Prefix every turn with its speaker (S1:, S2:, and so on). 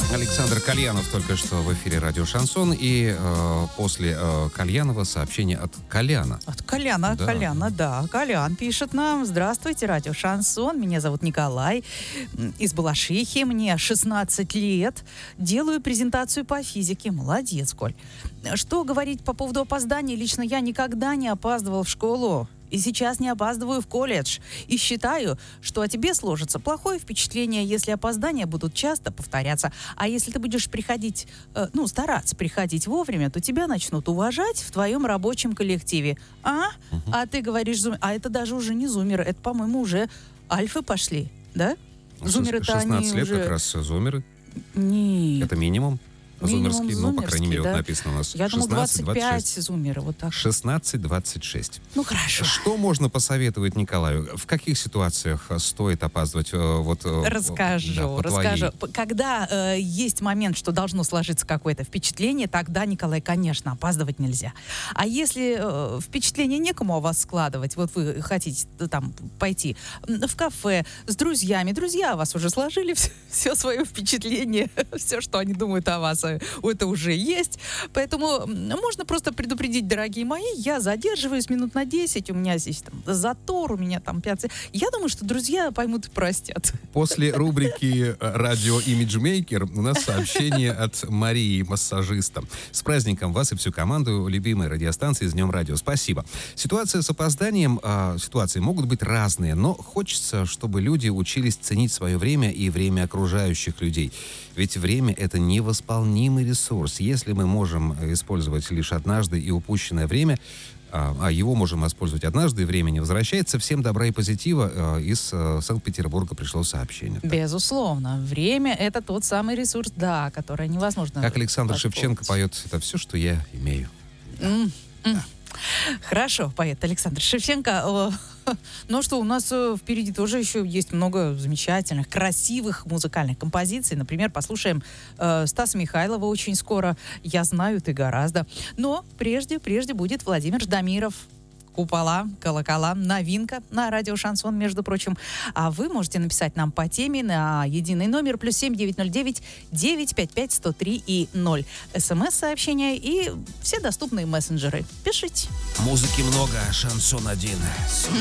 S1: Александр Кальянов только что в эфире радио «Шансон». И после Кальянова сообщение от Коляна.
S2: От Коляна,
S1: Да.
S2: Коляна, да. Колян пишет нам: здравствуйте, радио «Шансон». Меня зовут Николай из Балашихи. Мне 16 лет. Делаю презентацию по физике. Молодец, Коль. Что говорить по поводу опоздания? Лично я никогда не опаздывал в школу. И сейчас не опаздываю в колледж. И считаю, что о тебе сложится плохое впечатление, если опоздания будут часто повторяться. А если ты будешь приходить, стараться приходить вовремя, то тебя начнут уважать в твоем рабочем коллективе. А ты говоришь, а это даже уже не зумеры, это, по-моему, уже альфы пошли, да? Зумеры-то
S1: 16
S2: они
S1: лет
S2: уже...
S1: как раз зумеры.
S2: Нет.
S1: Это минимум.
S2: Минимум
S1: Зумерский, по крайней мере,
S2: да.
S1: вот написано у нас.
S2: Я думаю, 25
S1: 26.
S2: зумеры, вот так.
S1: 16-26.
S2: Ну, хорошо.
S1: Что можно посоветовать Николаю? В каких ситуациях стоит опаздывать?
S2: Расскажу. Когда есть момент, что должно сложиться какое-то впечатление, тогда, Николай, конечно, опаздывать нельзя. А если впечатление некому о вас складывать, вот вы хотите там пойти в кафе с друзьями, друзья о вас уже сложили все свое впечатление, все, что они думают о вас, это уже есть. Поэтому можно просто предупредить: дорогие мои, я задерживаюсь минут на 10, у меня здесь там затор, у меня там 5... Я думаю, что друзья поймут и простят.
S1: После рубрики «Радио Имиджмейкер» у нас сообщение от Марии, массажиста. С праздником вас и всю команду любимой радиостанции «С Днем Радио». Спасибо. Ситуация с опозданием, ситуации могут быть разные, но хочется, чтобы люди учились ценить свое время и время окружающих людей. Ведь время — это невосполнимый ресурс. Если мы можем использовать лишь однажды и упущенное время, а его можем использовать однажды, и время не возвращается. Всем добра и позитива. Из Санкт-Петербурга пришло сообщение.
S2: Безусловно. Время — это тот самый ресурс, да, который невозможно...
S1: Как Александр Шевченко поет: «Это все, что я имею». Да.
S2: Хорошо, поэт Александр Шевченко. Ну что, у нас впереди тоже еще есть много замечательных, красивых музыкальных композиций. Например, послушаем Стаса Михайлова очень скоро. «Я знаю, ты гораздо». Но прежде будет Владимир Ждамиров. «Купола, колокола», новинка на радио «Шансон», между прочим. А вы можете написать нам по теме на единый номер +7 909 955 103 и 0. СМС-сообщения и все доступные мессенджеры. Пишите.
S1: Музыки много, шансон один.